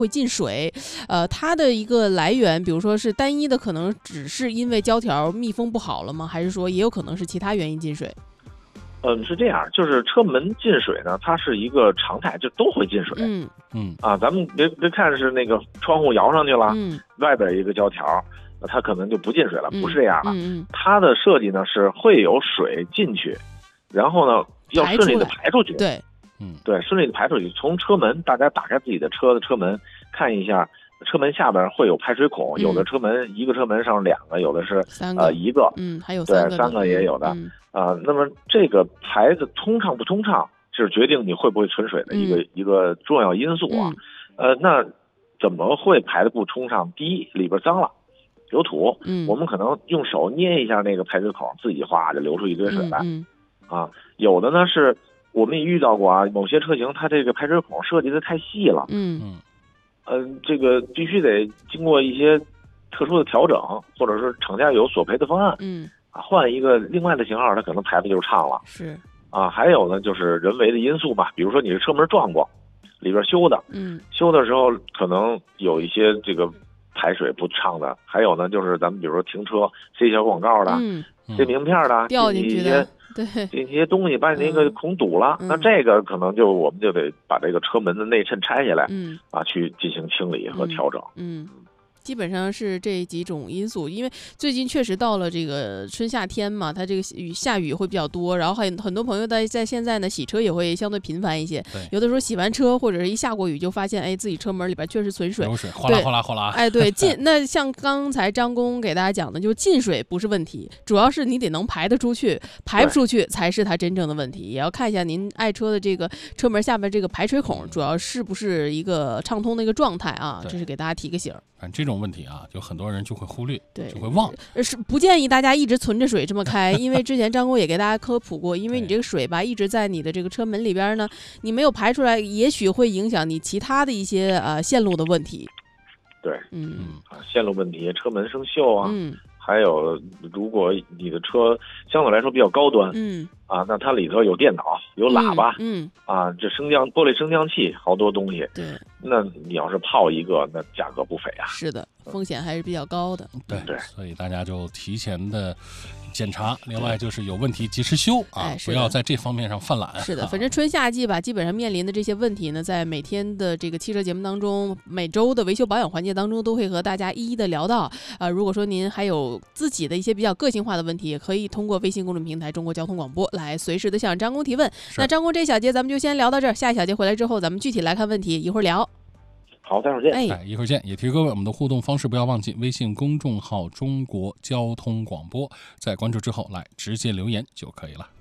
会进水，它的一个来源，比如说是单一的，可能只是因为胶条密封不好了吗？还是说也有可能是其他原因进水？ 是这样，就是车门进水呢，它是一个常态，就都会进水。咱们别看是那个窗户摇上去了，外边一个胶条，它可能就不进水了，不是这样的。它的设计呢是会有水进去，然后呢要顺利的排出去。对，顺利的排出去。从车门，大家打开自己的车的车门，看一下。车门下边会有排水孔，有的车门一个车门上2个，有的是一个， 还有 3个也有的。那么这个排的通畅不通畅，是决定你会不会存水的一个重要因素啊。那怎么会排的不通畅？第一，里边脏了，有土，我们可能用手捏一下那个排水孔，自己哗就流出一堆水来。有的呢是我们也遇到过啊，某些车型它这个排水孔设计的太细了。这个必须得经过一些特殊的调整，或者是厂家有索赔的方案，换一个另外的型号，它可能排的就畅了。还有呢，就是人为的因素吧，比如说你是车门撞过，里边修的，修的时候可能有一些这个排水不畅的，还有呢，就是咱们比如说停车塞小广告的，塞名片的， 掉进去的， 这些东西把你那个孔堵了，那这个可能我们就得把这个车门的内衬拆下来，去进行清理和调整。 基本上是这几种因素，因为最近确实到了这个春夏天嘛，它这个下雨会比较多，然后很多朋友在现在呢洗车也会相对频繁一些，有的时候洗完车或者是一下过雨就发现自己车门里边确实存水， 有水哗啦哗啦哗啦。 对，那像刚才张工给大家讲的，就进水不是问题，主要是你得能排得出去，排不出去才是它真正的问题。也要看一下您爱车的这个车门下面这个排水孔主要是不是一个畅通的一个状态啊，这是给大家提个醒。 这种问题啊，就很多人就会忽略，就会忘。 是不建议大家一直存着水这么开，因为之前张工也给大家科普过，因为你这个水吧一直在你的这个车门里边呢，你没有排出来，也许会影响你其他的一些线路的问题。 对，线路问题，车门生锈啊，还有如果你的车相对来说比较高端，那它里头有电脑，有喇叭，这玻璃升降器，好多东西。 对， 那你要是泡一个，那价格不菲啊。 是的，风险还是比较高的。 对，所以大家就提前的检查，另外就是有问题及时修啊，不要在这方面上犯懒。 是的，反正春夏季吧，基本上面临的这些问题呢，在每天的这个汽车节目当中，每周的维修保养环节当中，都会和大家一一的聊到。如果说您还有自己的一些比较个性化的问题，也可以通过微信公众平台中国交通广播来随时的向张工提问。那张工这小节咱们就先聊到这儿，下一小节回来之后，咱们具体来看问题，一会儿聊。 好，待会儿见。 一会儿见。也提示各位，我们的互动方式不要忘记微信公众号中国交通广播，在关注之后来直接留言就可以了。